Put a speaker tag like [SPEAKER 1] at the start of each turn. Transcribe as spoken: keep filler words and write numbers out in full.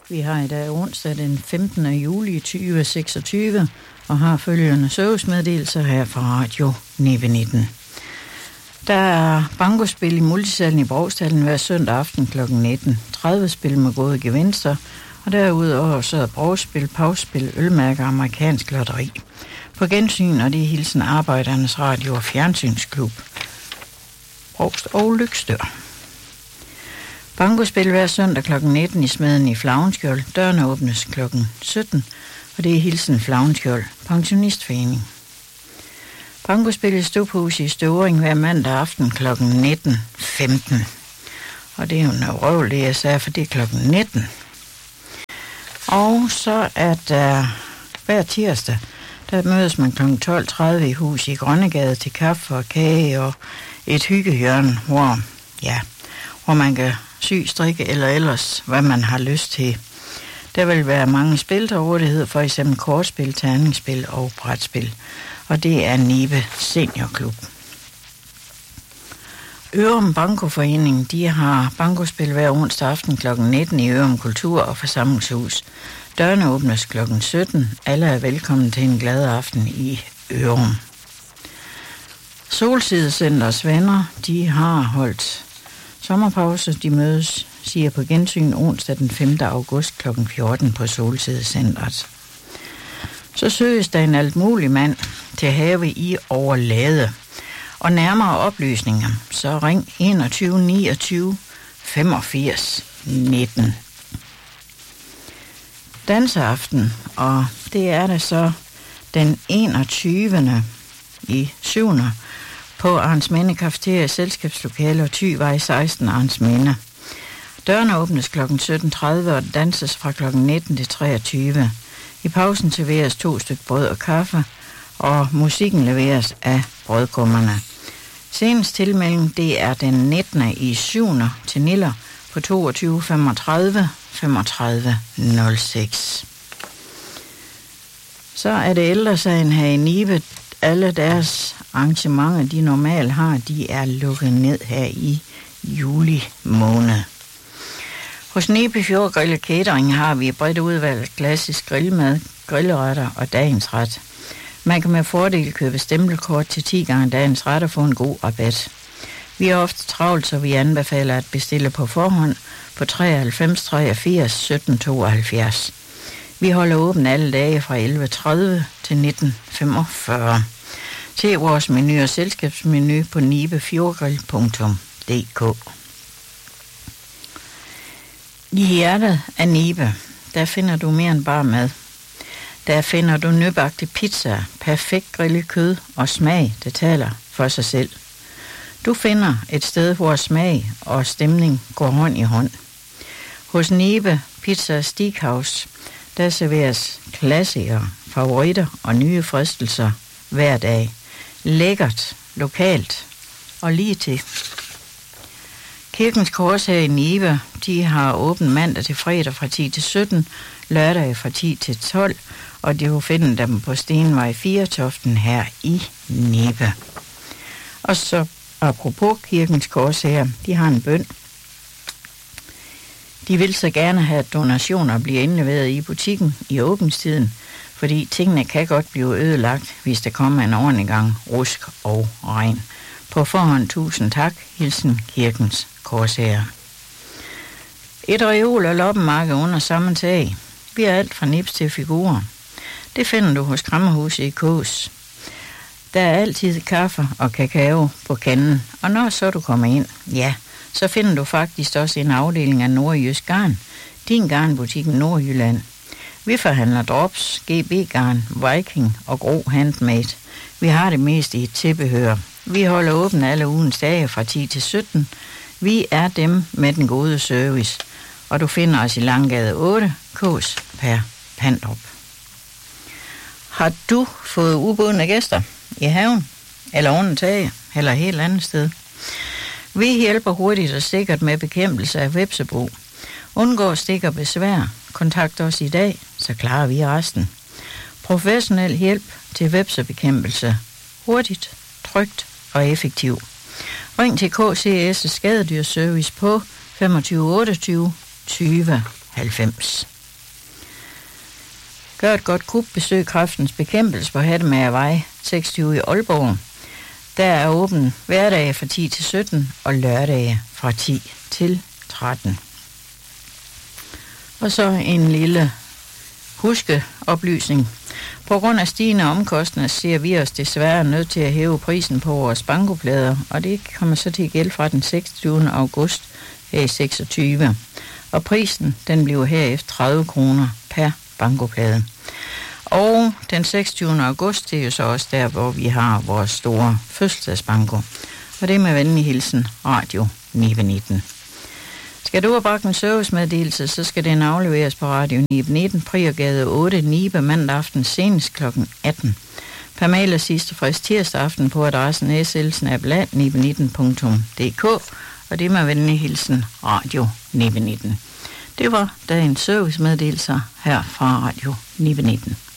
[SPEAKER 1] Vi har i dag onsdag den femtende juli tyve seksogtyve og har følgende servicemeddelelser her fra Radio Nibe nitten. Der er bankospil i multisalen i Brogstallen hver søndag aften klokken nitten. tredive spil med gode gevinster, og derudover så er brugspil, pausspil, ølmærker og amerikansk lotteri. På gensyn, og det er hilsen Arbejdernes Radio og Fjernsynsklub. Brogst og Lykstør. Bankospil hver søndag klokken nitten i Smeden i Flavnskjold. Dørene åbnes klokken sytten, og det er hilsen Flavnskjold, pensionistforening. Bankospil i Stuphus i Støvring hver mandag aften klokken nitten femten. Og det er jo noget røvl, det jeg sagde, for det er klokken nitten. Og så er der hver tirsdag, der mødes man klokken tolv tredive i hus i Grønnegade til kaffe og kage og et hyggehjørne, hvor, ja, hvor man kan sy, strikke eller ellers, hvad man har lyst til. Der vil være mange spil til rådighed, for eksempel kortspil, terningsspil og brætspil. Og det er Nibe Seniorklub. Ørum Bankoforening, de har bankospil hver onsdag aften klokken nitten i Ørum Kultur- og Forsamlingshus. Dørene åbnes klokken sytten. Alle er velkommen til en glad aften i Ørum. Solsidecenters venner, de har holdt sommerpause. De mødes, siger på gensyn, onsdag den femte august klokken fjorten på Solsidecentret. Så søges der en alt mulig mand til have i Overlade. Og nærmere oplysninger, så ring enogtyve niogtyve femogfirs nitten. Danseaften, og det er det så den enogtyvende i syvende på Arnsminde Cafeteria Selskabslokale og Thyvej seksten Arnsminde. Dørene åbnes klokken sytten tredive og danses fra klokken nitten til treogtyve. I pausen serveres to stykker brød og kaffe, og musikken leveres af brødkummerne. Senest tilmelding, det er den nittende i syvende til Niller på toogtyve femogtredive femogtredive nul seks. Så er det ældresagen her i Nibe. Alle deres arrangementer, de normalt har, de er lukket ned her i juli måned. Hos Nibe Fjord Grill Catering har vi et bredt udvalg klassisk grillmad, grilleretter og dagens ret. Man kan med fordel købe stempelkort til ti gange dagens ret og få en god rabat. Vi er ofte travlt, så vi anbefaler at bestille på forhånd på treoghalvfems treogfirs sytten tooghalvfjerds. Vi holder åben alle dage fra elleve tredive til nitten femogfyrre. Se vores menu og selskabsmenu på nibefjordgrill punktum d k. I hjertet af Nibe, der finder du mere end bare mad. Der finder du nybagte pizza, perfekt grillet kød og smag, det taler for sig selv. Du finder et sted, hvor smag og stemning går hånd i hånd. Hos Nibe Pizza Steakhouse, der serveres klassikere, favoritter og nye fristelser hver dag. Lækkert, lokalt og lige til. Kirkens Kors her i Nibe, de har åbent mandag til fredag fra ti til sytten, lørdag fra ti til tolv, og de vil finde dem på Stenvej fire Toften her i Nibe. Og så apropos Kirkens Kors her, de har en bøn. De vil så gerne have, at donationer bliver indleveret i butikken i åbningstiden, fordi tingene kan godt blive ødelagt, hvis der kommer en ordentlig gang rusk og regn. På forhånd tusind tak, hilsen Kirkens Korsager. Et reol og loppemarked under samme tag. Vi har alt fra nips til figurer. Det finder du hos Krammerhuset i Kås. Der er altid kaffe og kakao på kanden, og når så du kommer ind, ja, så finder du faktisk også en afdeling af Nordjysk Garn, din garnbutik Nordjylland. Vi forhandler drops, G B-garn, Viking og Gro Handmade. Vi har det mest i et tilbehør. Vi holder åbent alle ugens dage fra ti til sytten. Vi er dem med den gode service, og du finder os i Langgade otte, Kås per Pandrup. Har du fået ubudne gæster i haven, eller under taget, eller et helt andet sted? Vi hjælper hurtigt og sikkert med bekæmpelse af hvepsebo. Undgå stik og besvær. Kontakt os i dag, så klarer vi resten. Professionel hjælp til hvepsebekæmpelse. Hurtigt, trygt og effektiv. Ring til K C S Skadedyrservice på femogtyve otteogtyve tyve halvfems. Gør et godt kup, besøg Kræftens Bekæmpelse på Hattemagervej seksogtyve i Aalborg. Der er åben hverdage fra ti til sytten og lørdage fra ti til tretten. Og så en lille huskeoplysning. På grund af stigende omkostninger ser vi os desværre nødt til at hæve prisen på vores bankoplader, og det kommer så til at gælde fra den seksogtyvende august her i seksogtyve. Og prisen, den bliver herefter tredive kroner per bankoplade. Og den seksogtyvende august, det er jo så også der, hvor vi har vores store fødselsdagsbanko. Og det er med venlig hilsen Radio ni nitten. Skal du have bragt en servicemeddelelse, så skal den afleveres på Radio ni nitten, Priergade otte, Nibe, mandag aften senest klokken atten. Per mail er sidste frist tirsdag aften på adressen s l bindestreg ni nitten punktum d k, og det er med venlig hilsen Radio ni nitten. Det var dagens servicemeddelelser her fra Radio ni nitten.